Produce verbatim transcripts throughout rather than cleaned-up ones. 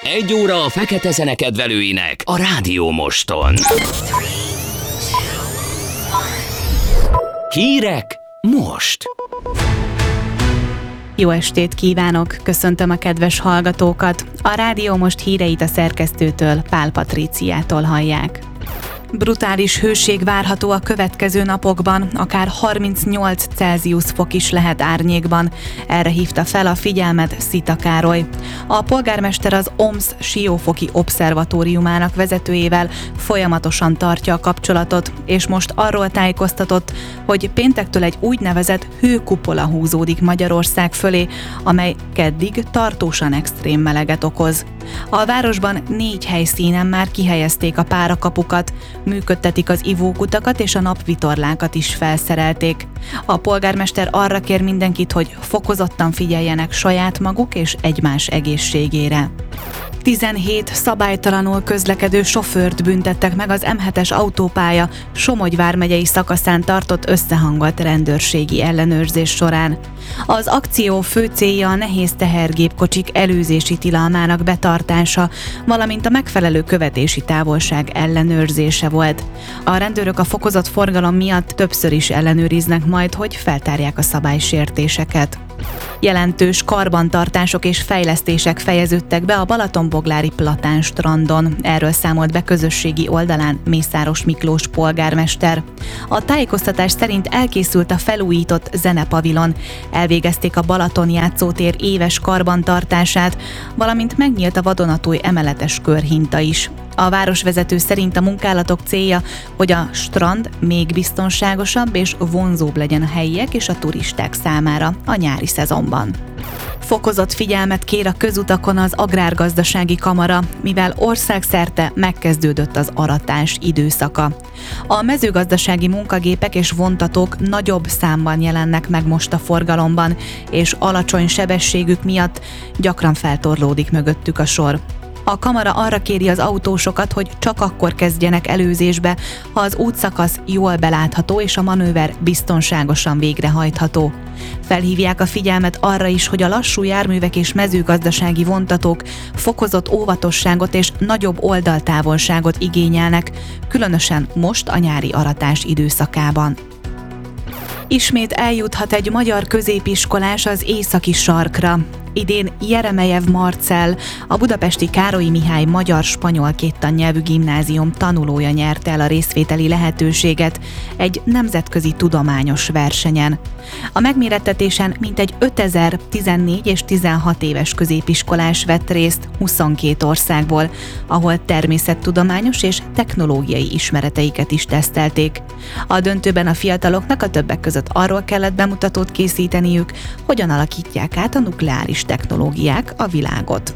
Egy óra a fekete zene kedvelőinek a Rádió Moston. Hírek most. Jó estét kívánok! Köszöntöm a kedves hallgatókat! A Rádió Most híreit a szerkesztőtől, Pál Patríciától hallják. Brutális hőség várható a következő napokban, akár harmincnyolc Celsius fok is lehet árnyékban. Erre hívta fel a figyelmet Szita Károly. A polgármester az o em es Siófoki Obszervatóriumának vezetőjével folyamatosan tartja a kapcsolatot, és most arról tájékoztatott, hogy péntektől egy úgynevezett hőkupola húzódik Magyarország fölé, amely keddig tartósan extrém meleget okoz. A városban négy helyszínen már kihelyezték a párakapukat, működtetik az ivókutakat és a napvitorlákat is felszerelték. A polgármester arra kér mindenkit, hogy fokozottan figyeljenek saját maguk és egymás egészségére. tizenhét szabálytalanul közlekedő sofőrt büntettek meg az em hetes autópálya Somogy vármegyei szakaszán tartott összehangolt rendőrségi ellenőrzés során. Az akció fő célja a nehéz tehergépkocsik előzési tilalmának betartása, valamint a megfelelő követési távolság ellenőrzése volt. A rendőrök a fokozott forgalom miatt többször is ellenőriznek majd, hogy feltárják a szabálysértéseket. Jelentős karbantartások és fejlesztések fejeződtek be a Balatonboglári Platán strandon. Erről számolt be közösségi oldalán Mészáros Miklós polgármester. A tájékoztatás szerint elkészült a felújított zenepavilon, elvégezték a Balaton játszótér éves karbantartását, valamint megnyílt a vadonatúj emeletes körhinta is. A városvezető szerint a munkálatok célja, hogy a strand még biztonságosabb és vonzóbb legyen a helyiek és a turisták számára a nyári szezonban. Fokozott figyelmet kér a közutakon az Agrárgazdasági Kamara, mivel országszerte megkezdődött az aratás időszaka. A mezőgazdasági munkagépek és vontatók nagyobb számban jelennek meg most a forgalomban, és alacsony sebességük miatt gyakran feltorlódik mögöttük a sor. A kamara arra kéri az autósokat, hogy csak akkor kezdjenek előzésbe, ha az útszakasz jól belátható és a manőver biztonságosan végrehajtható. Felhívják a figyelmet arra is, hogy a lassú járművek és mezőgazdasági vontatók fokozott óvatosságot és nagyobb oldaltávolságot igényelnek, különösen most a nyári aratás időszakában. Ismét eljuthat egy magyar középiskolás az északi sarkra. Idén Jeremejev Marcell, a budapesti Károlyi Mihály magyar-spanyol kéttannyelvű gimnázium tanulója nyerte el a részvételi lehetőséget egy nemzetközi tudományos versenyen. A megmérettetésen mintegy ötezer tizennégy és tizenhat éves középiskolás vett részt huszonkét országból, ahol természettudományos és technológiai ismereteiket is tesztelték. A döntőben a fiataloknak a többek között arról kellett bemutatót készíteniük, hogyan alakítják át a nukleáris technológiák a világot.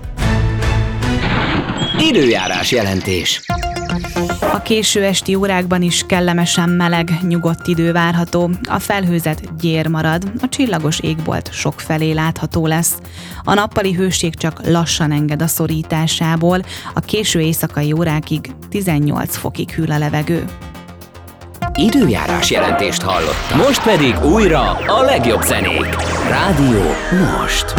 Időjárás jelentés. A késő esti órákban is kellemesen meleg, nyugodt idő várható, a felhőzet gyér marad, a csillagos égbolt sokfelé látható lesz. A nappali hőség csak lassan enged a szorításából, a késő éjszakai órákig tizennyolc fokig hűl a levegő. Időjárás jelentést hallottam. Most pedig újra a legjobb zenék. Rádió Most.